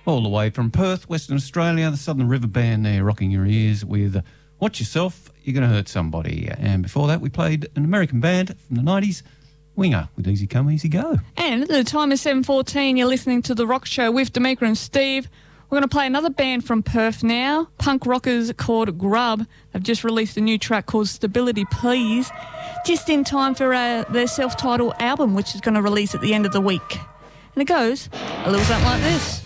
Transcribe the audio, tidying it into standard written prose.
All the way from Perth, Western Australia, the Southern River Band there rocking your ears with Watch Yourself, You're Gonna Hurt Somebody. And before that, we played an American band from the 90s, Winger, with Easy Come, Easy Go. And the time is 7:14. You're listening to The Rock Show with D'Amica and Steve. We're going to play another band from Perth now, punk rockers called Grub. They've just released a new track called Stability Please, just in time for their self-titled album, which is going to release at the end of the week. And it goes a little something like this.